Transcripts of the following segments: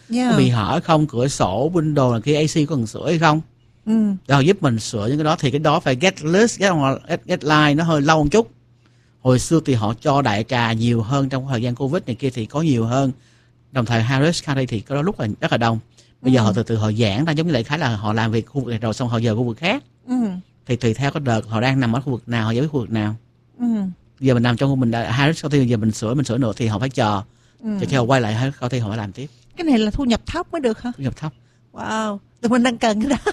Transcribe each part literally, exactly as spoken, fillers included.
yeah. Nó bị hở không, cửa sổ, window là kia a xê có cần sửa hay không. Ừ. Rồi giúp mình sửa những cái đó, thì cái đó phải get list, get, get, get line nó hơi lâu một chút. Hồi xưa thì họ cho đại trà nhiều hơn trong thời gian Covid này kia thì có nhiều hơn. Đồng thời Harris County thì có lúc là rất là đông. Bây ừ. giờ họ từ từ họ giãn ra, giống như đại khái là họ làm việc khu vực này rồi xong họ giờ khu vực khác. Ừ. Thì tùy theo cái đợt họ đang nằm ở khu vực nào, họ giải quyết khu vực nào. Ừ. Giờ mình nằm trong khu mình Harris County, giờ mình sửa mình sửa nữa thì họ phải chờ. Ừ. Cho khi họ quay lại Harris County họ phải làm tiếp. Cái này là thu nhập thấp mới được hả? Thu nhập thấp. Wow, tụi mình đang cần cái đó.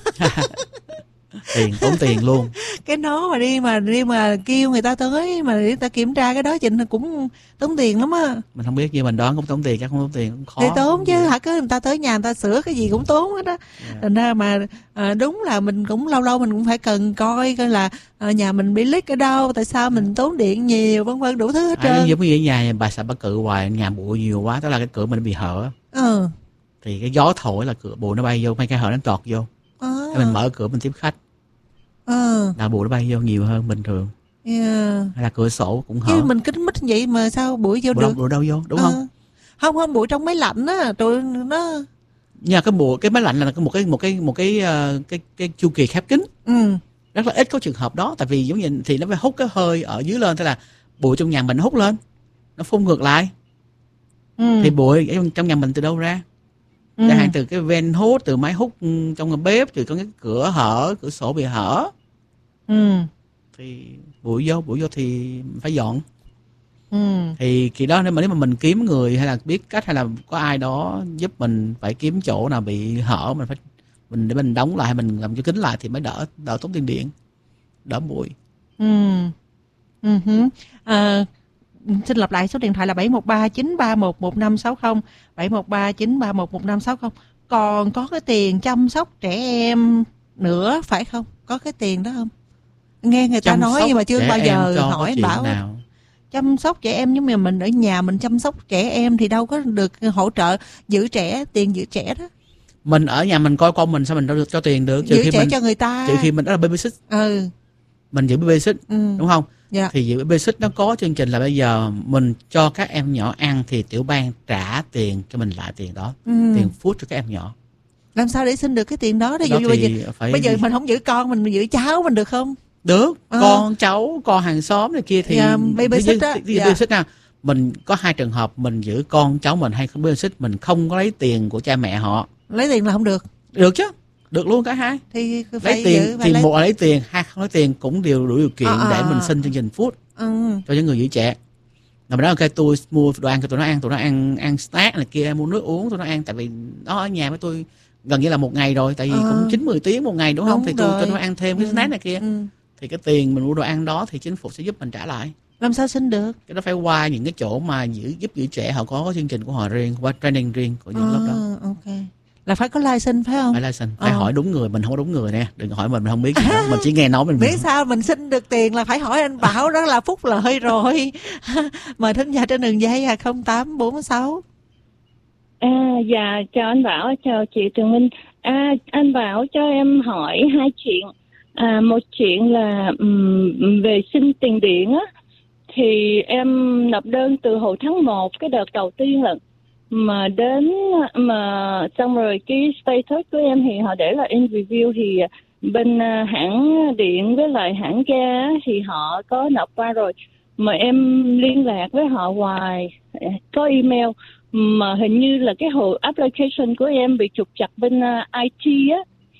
Tiền, tốn tiền luôn. Cái nó mà đi mà đi mà kêu người ta tới mà người ta kiểm tra cái đó chừng cũng tốn tiền lắm á. Mình không biết, nhưng mình đoán cũng tốn tiền, chắc không tốn tiền cũng khó. Thì tốn chứ hả, cứ người ta tới nhà người ta sửa cái gì cũng tốn hết á. Yeah. Thành ra mà à, đúng là mình cũng lâu lâu mình cũng phải cần coi coi là à, nhà mình bị leak ở đâu, tại sao mình tốn điện nhiều, vân vân đủ thứ hết trơn. À, giống như ở nhà bà sợ bà cự hoài, nhà bụi nhiều quá, tức là cái cửa mình bị hở. Ừ. Thì cái gió thổi là cửa bụi nó bay vô, mấy cái hở nó tọt vô. À. Mình mở cửa mình tiếp khách. Ừ. Là bụi nó bay vô nhiều hơn bình thường. Yeah. Hay là cửa sổ cũng hở. Chứ mình kính mít vậy mà sao bụi vô bụi được? Đâu, bụi đâu vô, đúng à. không? Không không, bụi trong máy lạnh á, tụi nó. Nha, cái bụi cái máy lạnh là một cái một cái một cái uh, cái cái chu kỳ khép kín. Ừ. Rất là ít có trường hợp đó, tại vì giống như thì nó phải hút cái hơi ở dưới lên, tức là bụi trong nhà mình nó hút lên, nó phun ngược lại. Ừ. Thì bụi trong, trong nhà mình từ đâu ra? Chẳng ừ. hạn từ cái ven hút, từ máy hút trong cái bếp, từ cái cửa hở, cửa sổ bị hở. Ừ. Thì bụi vô, bụi vô thì phải dọn. Ừ. Thì khi đó nếu mà nếu mà mình kiếm người hay là biết cách, hay là có ai đó giúp mình phải kiếm chỗ nào bị hở, mình phải mình để mình đóng lại, mình làm cho kính lại thì mới đỡ đỡ tốn tiền điện, đỡ bụi. Ừ. Ừ. À, xin lặp lại số điện thoại là bảy một ba chín ba một một năm sáu không, bảy một ba chín ba một một năm sáu không. Còn có cái tiền chăm sóc trẻ em nữa phải không? Có cái tiền đó không? Nghe người ta chăm nói nhưng mà chưa bao giờ hỏi anh Bảo. Nào? Chăm sóc trẻ em, nhưng mà mình ở nhà mình chăm sóc trẻ em thì đâu có được hỗ trợ giữ trẻ, tiền giữ trẻ đó. Mình ở nhà mình coi con mình sao mình đâu được cho tiền được? Trừ giữ khi trẻ mình, cho người ta. Trừ khi mình đó là babysit. Ừ. Mình giữ babysit, ừ. đúng không? Dạ. Thì giữ babysit nó có chương trình là bây giờ mình cho các em nhỏ ăn thì tiểu bang trả tiền cho mình lại tiền đó, ừ. tiền food cho các em nhỏ. Làm sao để xin được cái tiền đó? Ví dụ bây giờ, phải... bây giờ mình không giữ con mình, mình giữ cháu mình được không? Được, à. con cháu, con hàng xóm này kia thì yeah, babysit á. Babysit nào? Mình có hai trường hợp, mình giữ con cháu mình hay không babysit, mình không có lấy tiền của cha mẹ họ. Lấy tiền là không được. Được chứ, được luôn cả hai. Thì phải lấy tiền giữ, thì lấy... một là lấy tiền, hai không lấy tiền cũng đều đủ điều kiện à, để à. mình xin chương trình food ừ. cho những người giữ trẻ. Rồi mình nói ok, tôi mua đồ ăn cho tụi nó ăn, tụi nó ăn ăn snack này kia, mua nước uống tụi nó ăn, tại vì nó ở nhà với tôi gần như là một ngày rồi, tại vì à. cũng chín mười tiếng một ngày đúng không? Đúng thì tôi cho nó ăn thêm cái ừ. snack này kia. Ừ. Thì cái tiền mình mua đồ ăn đó thì chính phủ sẽ giúp mình trả lại. Làm sao xin được? Cái đó phải qua những cái chỗ mà giữ giúp giữ trẻ, họ có chương trình của họ riêng, qua training riêng của những à, lớp đó. Ok. Là phải có license phải không? Phải license, phải à. hỏi đúng người, mình không có đúng người nè, đừng hỏi mình mình không biết gì đó. Mình chỉ nghe nói mình biết mình... sao mình xin được tiền là phải hỏi anh Bảo, đó là phúc lợi rồi. Mời thính giả trên đường dây à không tám bốn sáu. À, dạ chào anh Bảo, chào chị Tường Minh. À, anh Bảo cho em hỏi hai chuyện. À, một chuyện là um, về xin tiền điện á, thì em nộp đơn từ hồi tháng một cái đợt đầu tiên lận, mà đến mà xong rồi cái status của em thì họ để là in review, thì bên hãng điện với lại hãng ga thì họ có nộp qua rồi, mà em liên lạc với họ hoài, có email mà hình như là cái hồ application của em bị trục trặc bên i tê á,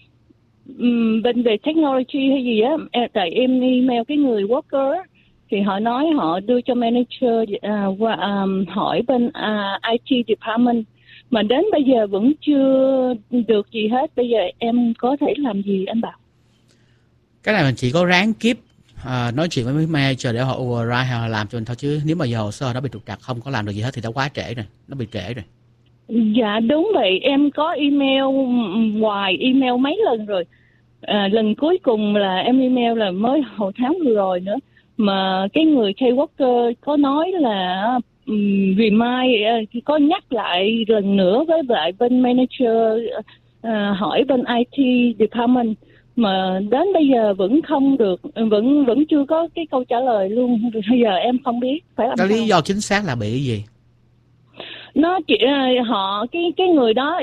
bên về technology hay gì á, tại em email cái người worker thì họ nói họ đưa cho manager uh, qua, um, hỏi bên uh, i tê department, mà đến bây giờ vẫn chưa được gì hết. Bây giờ em có thể làm gì anh Bảo? Cái này mình chỉ có ráng kiếp uh, nói chuyện với manager để họ override hay họ làm cho mình thôi, chứ nếu mà giờ hồ sơ nó bị trục trặc không có làm được gì hết thì đã quá trễ rồi, nó bị trễ rồi. Dạ đúng vậy, em có email hoài, email mấy lần rồi. À, lần cuối cùng là em email là mới hồi tháng vừa rồi nữa, mà cái người key worker có nói là um, remind, uh, có nhắc lại lần nữa với lại bên manager, uh, hỏi bên i tê department, mà đến bây giờ vẫn không được, vẫn vẫn chưa có cái câu trả lời luôn. Bây giờ em không biết phải làm sao. Cái lý do chính xác là bị cái gì? Nó chỉ uh, họ cái cái người đó